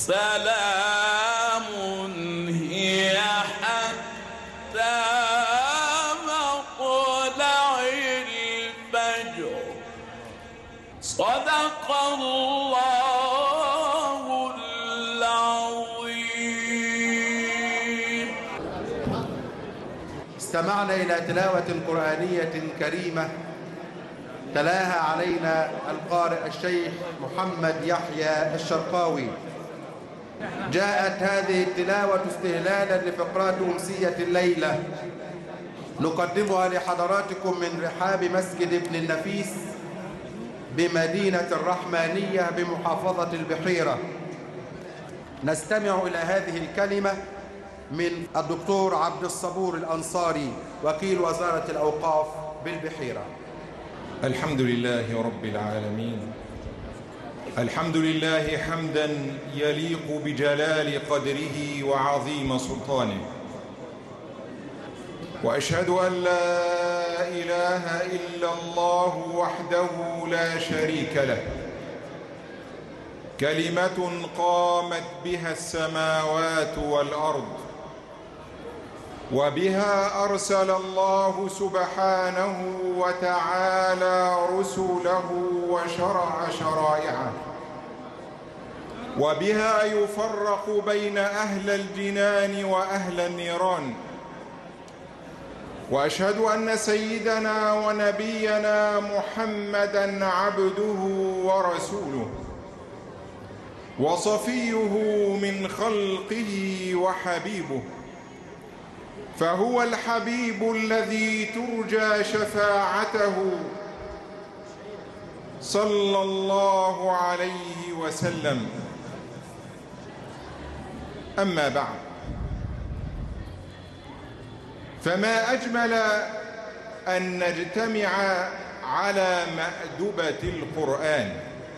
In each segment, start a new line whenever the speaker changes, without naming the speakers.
سلام هي حتى مطلع الفجر. صدق الله العظيم.
استمعنا إلى تلاوة قرآنية كريمة تلاها علينا القارئ الشيخ محمد يحيى الشرقاوي. جاءت هذه التلاوة استهلالا لفقرات أمسية الليلة نقدمها لحضراتكم من رحاب مسجد ابن النفيس بمدينة الرحمانية بمحافظة البحيرة. نستمع إلى هذه الكلمة من الدكتور عبد الصبور الأنصاري وكيل وزارة الأوقاف بالبحيرة.
الحمد لله رب العالمين، الحمد لله حمدا يليق بجلال قدره وعظيم سلطانه، وأشهد أن لا إله إلا الله وحده لا شريك له، كلمة قامت بها السماوات والأرض، وبها أرسل الله سبحانه وتعالى رسله وشرع شرائعه، وبها يفرق بين أهل الجنان وأهل النيران. وأشهد أن سيدنا ونبينا محمدًا عبده ورسوله وصفيه من خلقه وحبيبه، فهو الحبيب الذي ترجى شفاعته صلى الله عليه وسلم. أما بعد، فما أجمل أن نجتمع على مأدبة القرآن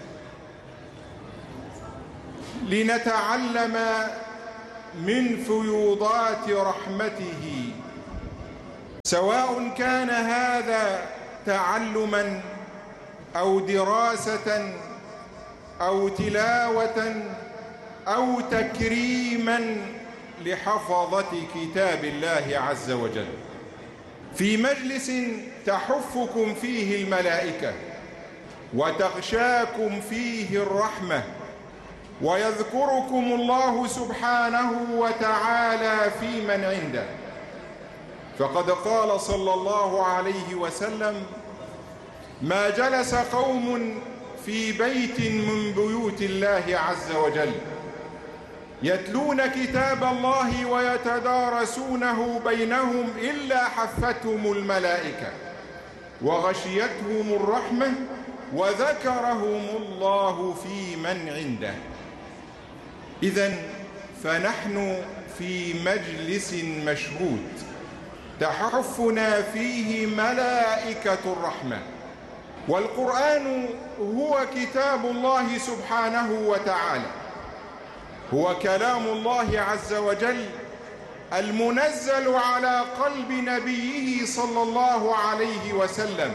لنتعلم من فيوضات رحمته، سواء كان هذا تعلما أو دراسة أو تلاوة أو تكريما لحفظة كتاب الله عز وجل، في مجلس تحفكم فيه الملائكة وتغشاكم فيه الرحمة ويذكركم الله سبحانه وتعالى في من عنده. فقد قال صلى الله عليه وسلم: ما جلس قوم في بيت من بيوت الله عز وجل يتلون كتاب الله ويتدارسونه بينهم إلا حفتهم الملائكة وغشيتهم الرحمة وذكرهم الله في من عنده. إذن فنحن في مجلس مشهود تحفنا فيه ملائكة الرحمة، والقرآن هو كتاب الله سبحانه وتعالى، هو كلام الله عز وجل المنزل على قلب نبيه صلى الله عليه وسلم،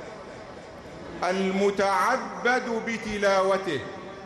المتعبد بتلاوته،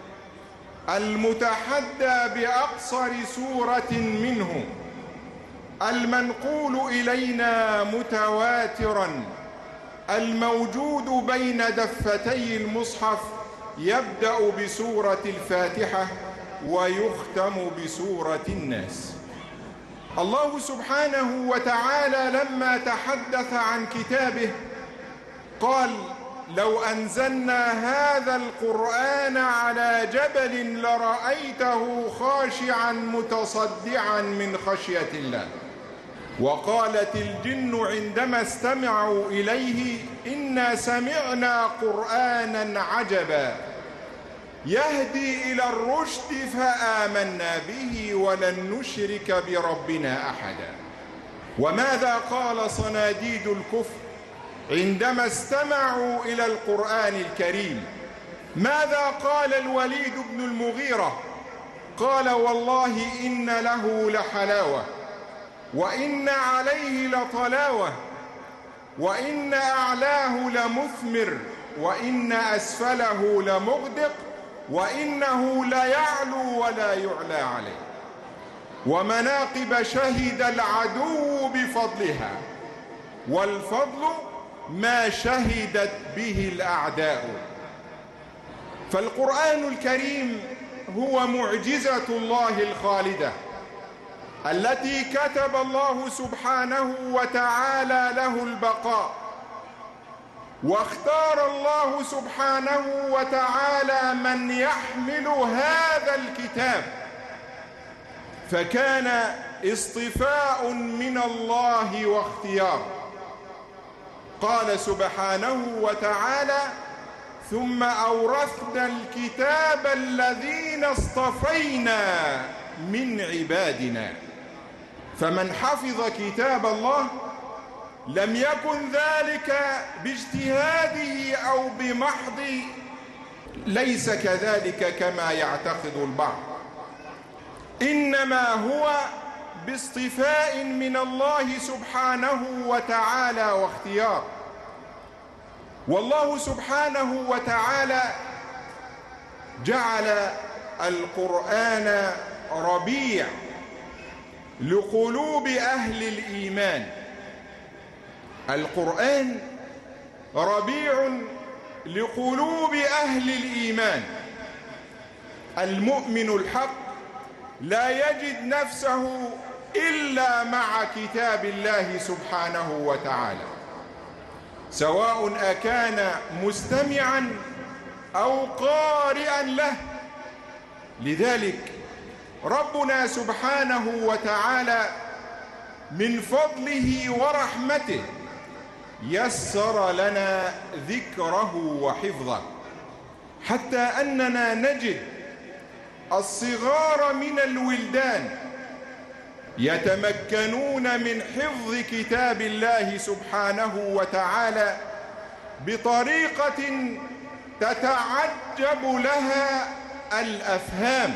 المتحدى بأقصر سورة منه، المنقول إلينا متواترا، الموجود بين دفتي المصحف، يبدأ بسورة الفاتحة ويختم بسورة الناس. الله سبحانه وتعالى لما تحدث عن كتابه قال: لو أنزلنا هذا القرآن على جبل لرأيته خاشعا متصدعا من خشية الله. وقالت الجن عندما استمعوا إليه: إنا سمعنا قرآنا عجبا يهدي إلى الرشد فآمنا به ولن نشرك بربنا أحدا. وماذا قال صناديد الكفر عندما استمعوا إلى القرآن الكريم؟ ماذا قال الوليد بن المغيرة؟ قال: والله إن له لحلاوة، وإن عليه لطلاوة، وإن أعلاه لمثمر، وإن أسفله لمغدق، وإنه ليعلو ولا يعلى عليه. ومناقب شهد العدو بفضلها، والفضل ما شهدت به الأعداء. فالقرآن الكريم هو معجزة الله الخالدة التي كتب الله سبحانه وتعالى له البقاء، واختار الله سبحانه وتعالى من يحمل هذا الكتاب، فكان اصطفاء من الله واختيار. قال سبحانه وتعالى: ثم أورثنا الكتاب الذين اصطفينا من عبادنا. فمن حفظ كتاب الله لم يكن ذلك باجتهاده أو بمحض، ليس كذلك كما يعتقد البعض، إنما هو باصطفاء من الله سبحانه وتعالى واختيار. والله سبحانه وتعالى جعل القرآن ربيع لقلوب أهل الإيمان. القرآن ربيع لقلوب أهل الإيمان. المؤمن الحق لا يجد نفسه إلا مع كتاب الله سبحانه وتعالى، سواء أكان مستمعا أو قارئا له. لذلك ربنا سبحانه وتعالى من فضله ورحمته يسر لنا ذكره وحفظه، حتى أننا نجد الصغار من الولدان يتمكنون من حفظ كتاب الله سبحانه وتعالى بطريقة تتعجب لها الأفهام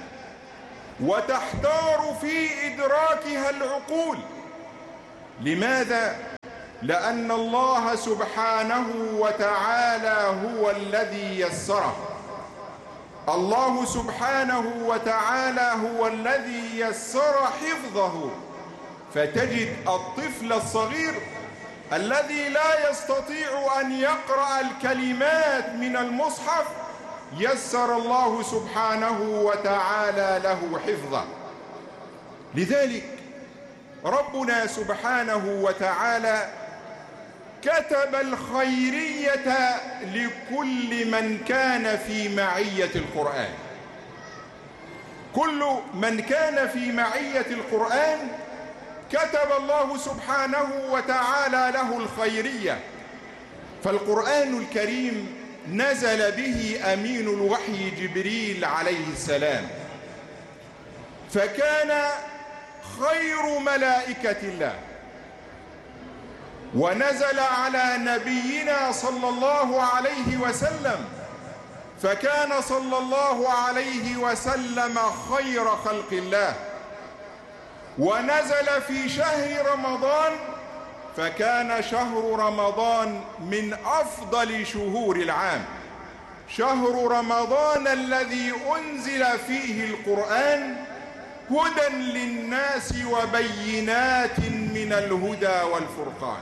وتحتار في إدراكها العقول. لماذا؟ لأن الله سبحانه وتعالى هو الذي يسره. الله سبحانه وتعالى هو الذي يسر حفظه. فتجد الطفل الصغير الذي لا يستطيع أن يقرأ الكلمات من المصحف يسر الله سبحانه وتعالى له حفظه. لذلك ربنا سبحانه وتعالى كتب الخيرية لكل من كان في معية القرآن. كل من كان في معية القرآن كتب الله سبحانه وتعالى له الخيرية. فالقرآن الكريم نزل به أمين الوحي جبريل عليه السلام، فكان خير ملائكة الله. ونزل على نبينا صلى الله عليه وسلم، فكان صلى الله عليه وسلم خير خلق الله. ونزل في شهر رمضان، فكان شهر رمضان من أفضل شهور العام، شهر رمضان الذي أنزل فيه القرآن هدى للناس وبينات من الهدى والفرقان.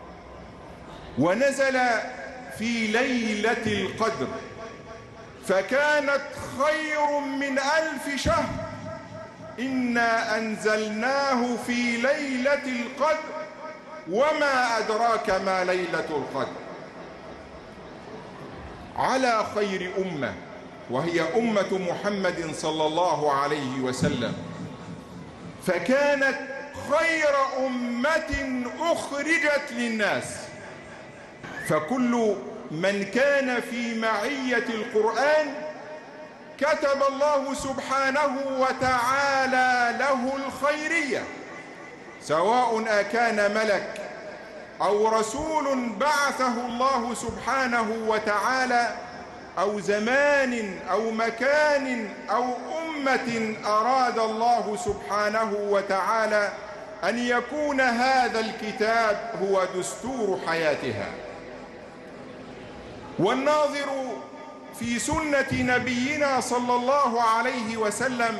ونزل في ليلة القدر، فكانت خير من 1000 شهر. إنا أنزلناه في ليلة القدر وما أدراك ما ليلة القدر. على خير أمة، وهي أمة محمد صلى الله عليه وسلم، فكانت خير أمة أخرجت للناس. فكل من كان في معية القرآن كتب الله سبحانه وتعالى له الخيرية، سواء أكان ملك أو رسول بعثه الله سبحانه وتعالى، أو زمان أو مكان أو أمة أراد الله سبحانه وتعالى أن يكون هذا الكتاب هو دستور حياتها. والناظر في سنة نبينا صلى الله عليه وسلم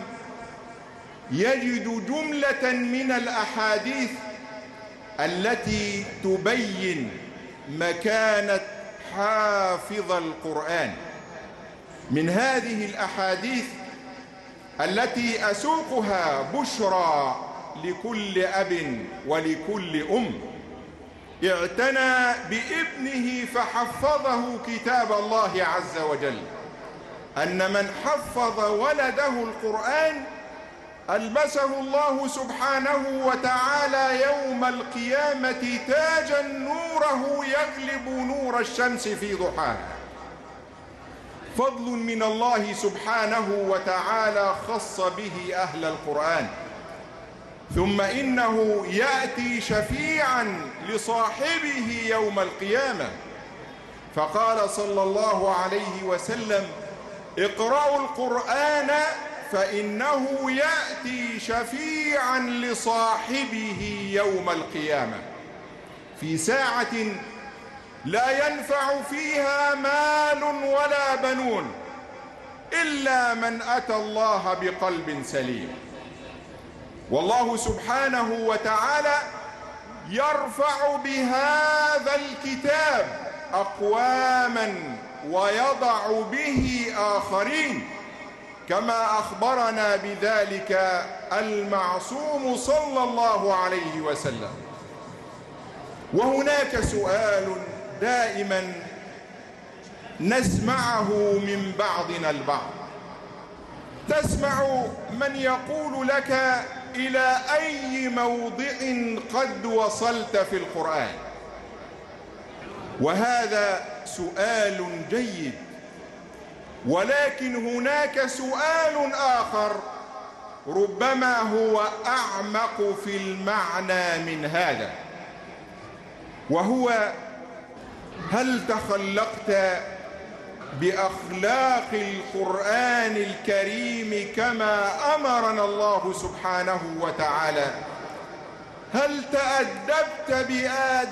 يجد جملة من الأحاديث التي تبين مكانة حافظ القرآن. من هذه الأحاديث التي أسوقها بشرى لكل أب ولكل أم اعتنى بابنه فحفظه كتاب الله عز وجل، أن من حفظ ولده القرآن ألبسه الله سبحانه وتعالى يوم القيامة تاجا نوره يغلب نور الشمس في ضحاها. فضل من الله سبحانه وتعالى خص به أهل القرآن. ثم إنه يأتي شفيعا لصاحبه يوم القيامة، فقال صلى الله عليه وسلم: اقرأوا القرآن فإنه يأتي شفيعا لصاحبه يوم القيامة في ساعة لا ينفع فيها مال ولا بنون إلا من أتى الله بقلب سليم. والله سبحانه وتعالى يرفع بهذا الكتاب أقواما ويضع به آخرين، كما أخبرنا بذلك المعصوم صلى الله عليه وسلم. وهناك سؤال دائما نسمعه من بعضنا البعض، تسمع من يقول لك: إلى أي موضع قد وصلت في القرآن؟ وهذا سؤال جيد، ولكن هناك سؤال آخر ربما هو أعمق في المعنى من هذا، وهو: هل تخلقت بأخلاق القرآن الكريم كما أمرنا الله سبحانه وتعالى؟ هل تأدبت بآداب